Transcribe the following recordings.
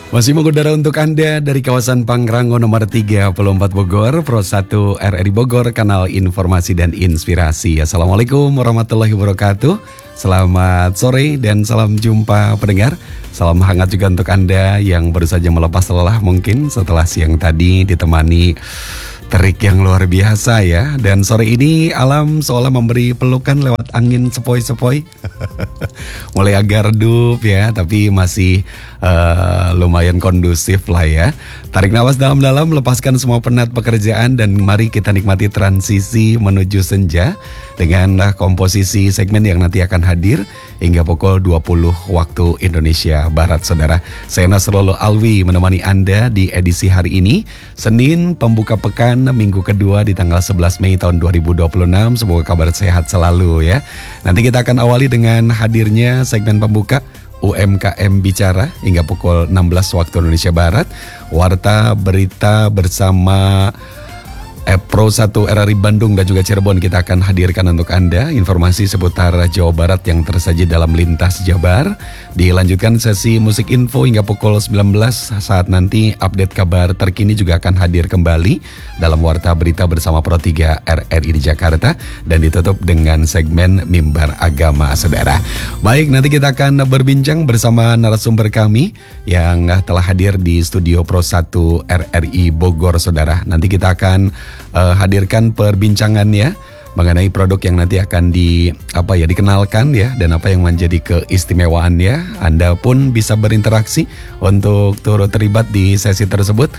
Masih mengudara untuk Anda dari kawasan Pangrango nomor 34 Bogor, Pro 1 RRI Bogor, kanal informasi dan inspirasi. Assalamualaikum warahmatullahi wabarakatuh. Selamat sore dan salam jumpa pendengar. Salam hangat juga untuk Anda yang baru saja melepas lelah mungkin setelah siang tadi ditemani terik yang luar biasa ya. Dan sore ini alam seolah memberi pelukan lewat angin sepoi-sepoi. Mulai agak redup ya, tapi masih lumayan kondusif lah ya. Tarik nafas dalam-dalam, lepaskan semua penat pekerjaan dan mari kita nikmati transisi menuju senja dengan komposisi segmen yang nanti akan hadir hingga pukul 20 waktu Indonesia Barat, saudara. Saya Nasrullah Alwi menemani Anda di edisi hari ini, Senin pembuka pekan minggu kedua di tanggal 11 Mei tahun 2026. Semoga kabar sehat selalu ya. Nanti kita akan awali dengan hadirnya segmen pembuka UMKM Bicara hingga pukul 16 waktu Indonesia Barat. Warta berita bersama Pro 1 RRI Bandung dan juga Cirebon kita akan hadirkan untuk Anda informasi seputar Jawa Barat yang tersaji dalam Lintas Jabar. Dilanjutkan sesi musik info hingga pukul 19 saat nanti update kabar terkini juga akan hadir kembali dalam Warta Berita bersama Pro 3 RRI di Jakarta dan ditutup dengan segmen Mimbar Agama, saudara. Baik, nanti kita akan berbincang bersama narasumber kami yang telah hadir di studio Pro 1 RRI Bogor, saudara. Nanti kita akan hadirkan perbincangannya mengenai produk yang nanti akan dikenalkan ya, dan apa yang menjadi keistimewaannya. Anda pun bisa berinteraksi untuk turut terlibat di sesi tersebut.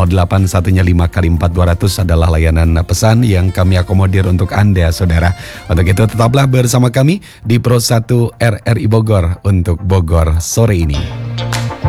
0815 adalah layanan pesan yang kami akomodir untuk Anda, saudara. Untuk itu tetaplah bersama kami di Pro 1 RRI Bogor untuk Bogor sore ini.